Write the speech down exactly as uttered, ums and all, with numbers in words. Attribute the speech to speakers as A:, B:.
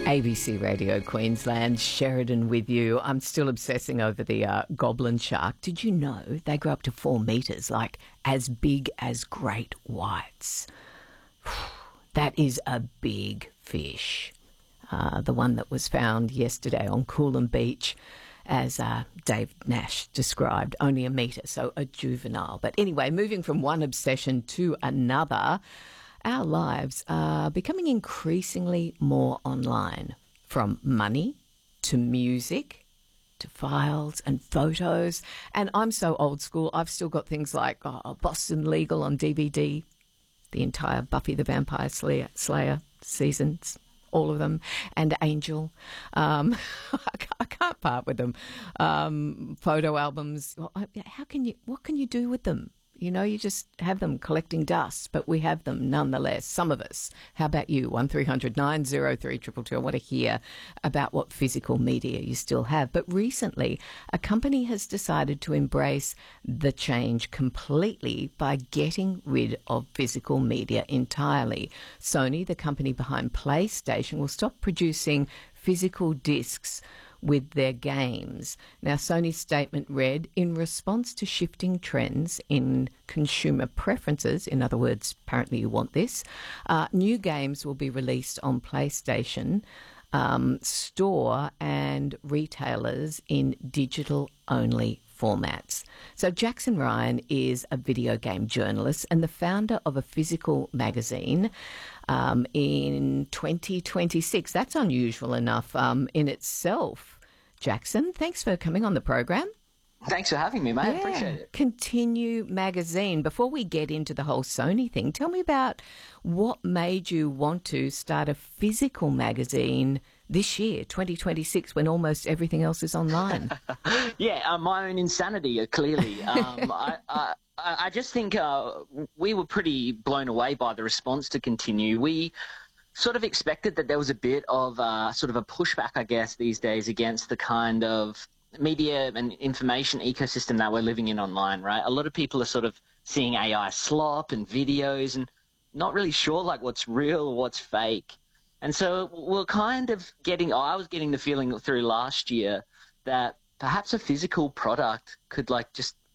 A: A B C Radio Queensland, Sheridan with you. I'm still obsessing over the uh, goblin shark. Did you know they grow up to four metres, like as big as great whites? That is a big fish. Uh, the one that was found yesterday on Coolum Beach, as uh, Dave Nash described, only a metre, so a juvenile. But anyway, moving from one obsession to another, our lives are becoming increasingly more online, from money to music to files and photos. And I'm so old school, I've still got things like oh, Boston Legal on D V D, the entire Buffy the Vampire Slayer, Slayer seasons, all of them, and Angel. Um, I, can't, I can't part with them. Um, photo albums. How can you? What can you do with them? You know, you just have them collecting dust, but we have them nonetheless, some of us. How about you? one three hundred nine oh three two two two. I want to hear about what physical media you still have. But recently, a company has decided to embrace the change completely by getting rid of physical media entirely. Sony, the company behind PlayStation, will stop producing physical discs with their games. Now, Sony's statement read, in response to shifting trends in consumer preferences, in other words, apparently you want this, uh, new games will be released on PlayStation um, Store and retailers in digital-only formats. So Jackson Ryan is a video game journalist and the founder of a physical magazine um, in twenty twenty-six. That's unusual enough um, in itself. Jackson, thanks for coming on the program.
B: Thanks for having me, mate.
A: Yeah.
B: I appreciate it.
A: Continue Magazine. Before we get into the whole Sony thing, tell me about what made you want to start a physical magazine this year, twenty twenty-six, when almost everything else is online.
B: yeah, uh, my own insanity, uh, clearly. Um, I, I, I just think uh, we were pretty blown away by the response to Continue. We sort of expected that there was a bit of uh, sort of a pushback, I guess, these days against the kind of media and information ecosystem that we're living in online, right? A lot of people are sort of seeing A I slop and videos and not really sure like what's real or what's fake. And so we're kind of getting, I was getting the feeling through last year that perhaps a physical product could like just